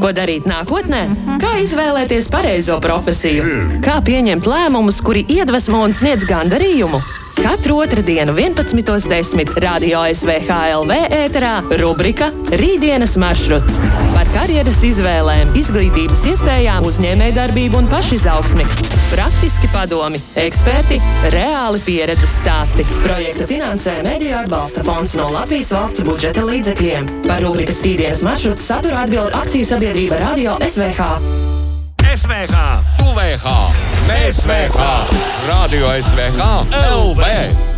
Ko darīt nākotnē? Kā izvēlēties pareizo profesiju? Kā pieņemt lēmumus, kuri iedvesmo un sniedz gandarījumu? Katru otrdienu 11.10 Radio SVHLV ēterā rubrika Rītdienas maršruts. Par karjeras izvēlēm, izglītības iespējām, uzņēmējdarbību un pašizaugsmi. Praktiski padomi, eksperti, reāli pieredzes stāsti. Projektu finansē Mediju atbalsta fonds no Latvijas valsts budžeta līdzekļiem. Par rubrikas Rītdienas maršruts satura atbild akciju sabiedrība Radio SVH. SVH, TUVH, MESVH, Radio SVH, LV.